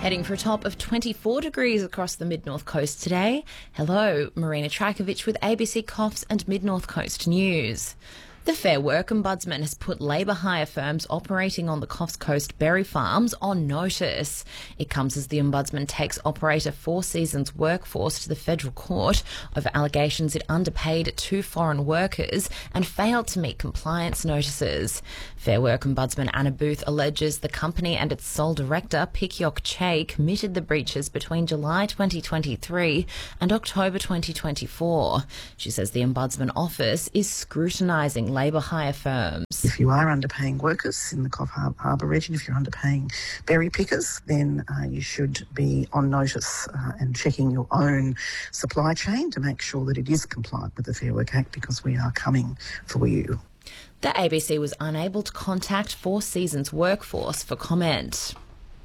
Heading for a top of 24 degrees across the Mid-North Coast today. Hello, Marina Trajkovic with ABC Coffs and Mid-North Coast News. The Fair Work Ombudsman has put labour hire firms operating on the Coffs Coast berry farms on notice. It comes as the Ombudsman takes operator Four Seasons Workforce to the federal court over allegations it underpaid two foreign workers and failed to meet compliance notices. Fair Work Ombudsman Anna Booth alleges the company and its sole director, Pikyok Che, committed the breaches between July 2023 and October 2024. She says the Ombudsman Office is scrutinising labour hire firms. If you are underpaying workers in the Coff Harbour region, if you're underpaying berry pickers, then you should be on notice and checking your own supply chain to make sure that it is compliant with the Fair Work Act, because we are coming for you. The ABC was unable to contact Four Seasons Workforce for comment.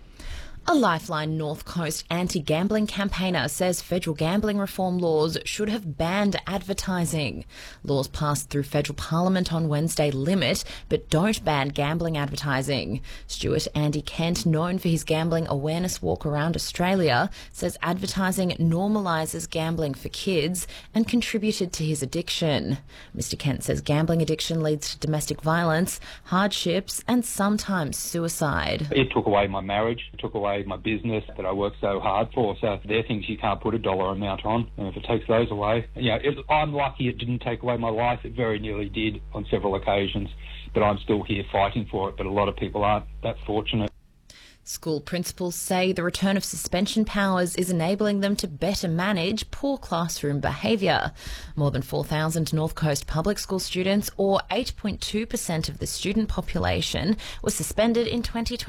A Lifeline North Coast anti-gambling campaigner says federal gambling reform laws should have banned advertising. Laws passed through federal parliament on Wednesday limit but don't ban gambling advertising. Stewart Andy Kent, known for his gambling awareness walk around Australia, says advertising normalises gambling for kids and contributed to his addiction. Mr Kent says gambling addiction leads to domestic violence, hardships and sometimes suicide. It took away my marriage, it took away my business that I worked so hard for. So they're things you can't put a dollar amount on. And if it takes those away, I'm lucky it didn't take away my life. It very nearly did on several occasions. But I'm still here fighting for it. But a lot of people aren't that fortunate. School principals say the return of suspension powers is enabling them to better manage poor classroom behaviour. More than 4,000 North Coast public school students, or 8.2% of the student population, were suspended in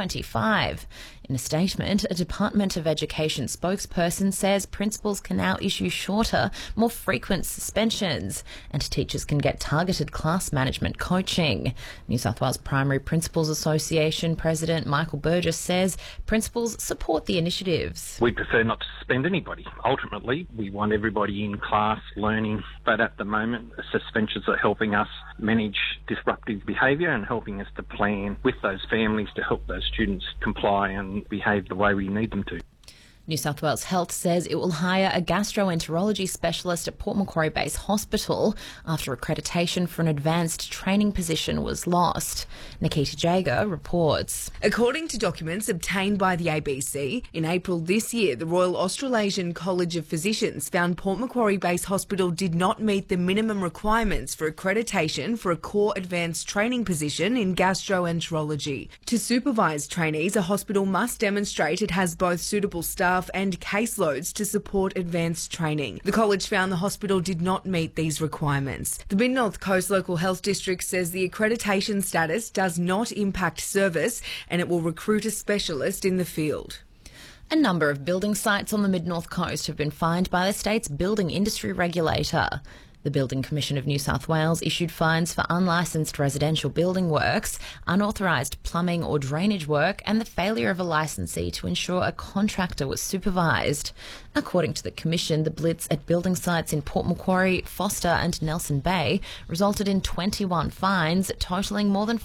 2025. In a statement, a Department of Education spokesperson says principals can now issue shorter, more frequent suspensions, and teachers can get targeted class management coaching. New South Wales Primary Principals Association President Michael Burgess says principals support the initiatives. We prefer not to suspend anybody. Ultimately, we want everybody in class learning, but at the moment, suspensions are helping us manage disruptive behaviour and helping us to plan with those families to help those students comply and behave the way we need them to. New South Wales Health says it will hire a gastroenterology specialist at Port Macquarie Base Hospital after accreditation for an advanced training position was lost. Nikita Jager reports. According to documents obtained by the ABC, in April this year, the Royal Australasian College of Physicians found Port Macquarie Base Hospital did not meet the minimum requirements for accreditation for a core advanced training position in gastroenterology. To supervise trainees, a hospital must demonstrate it has both suitable staff and caseloads to support advanced training. The college found the hospital did not meet these requirements. The Mid-North Coast Local Health District says the accreditation status does not impact service and it will recruit a specialist in the field. A number of building sites on the Mid-North Coast have been fined by the state's building industry regulator. The Building Commission of New South Wales issued fines for unlicensed residential building works, unauthorised plumbing or drainage work, and the failure of a licensee to ensure a contractor was supervised. According to the Commission, the blitz at building sites in Port Macquarie, Foster and Nelson Bay resulted in 21 fines, totalling more than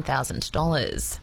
$14,000.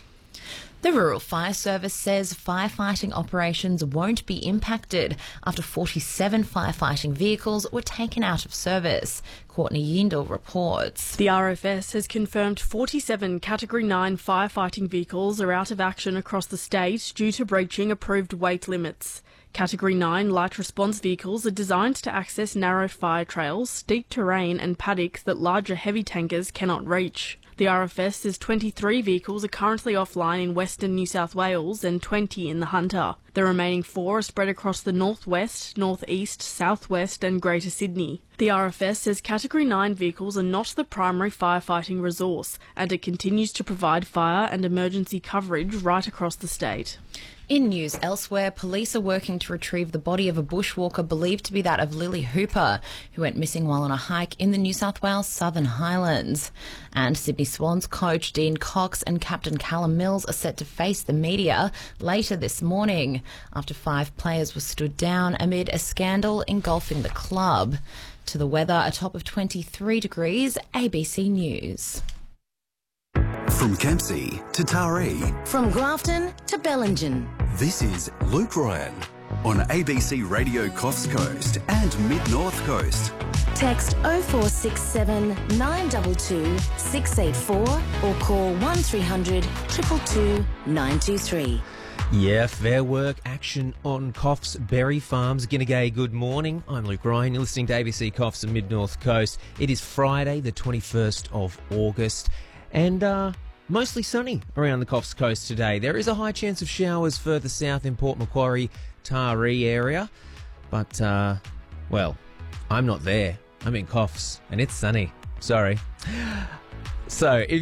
The Rural Fire Service says firefighting operations won't be impacted after 47 firefighting vehicles were taken out of service. Courtney Yindle reports. The RFS has confirmed 47 Category 9 firefighting vehicles are out of action across the state due to breaching approved weight limits. Category 9 light response vehicles are designed to access narrow fire trails, steep terrain and paddocks that larger heavy tankers cannot reach. The RFS says 23 vehicles are currently offline in Western New South Wales and 20 in the Hunter. The remaining 4 are spread across the northwest, northeast, southwest and Greater Sydney. The RFS says Category 9 vehicles are not the primary firefighting resource, and it continues to provide fire and emergency coverage right across the state. In news elsewhere, police are working to retrieve the body of a bushwalker believed to be that of Lily Hooper, who went missing while on a hike in the New South Wales Southern Highlands. And Sydney Swans coach Dean Cox and captain Callum Mills are set to face the media later this morning after 5 players were stood down amid a scandal engulfing the club. To the weather, a top of 23 degrees, ABC News. From Kempsey to Taree, From Grafton to Bellingen. this is Luke Ryan on ABC Radio Coffs Coast and Mid-North Coast. Text 0467 922 684 or call 1300 222 923. Yeah, Fair Work action on Coffs Berry Farms. Ginnegay, good morning. I'm Luke Ryan. You're listening to ABC Coffs and Mid-North Coast. It is Friday, the 21st of August, and mostly sunny around the Coffs Coast today. There is a high chance of showers further south in Port Macquarie, Taree area, but, well, I'm not there. I'm in Coffs, and it's sunny. Sorry. So, if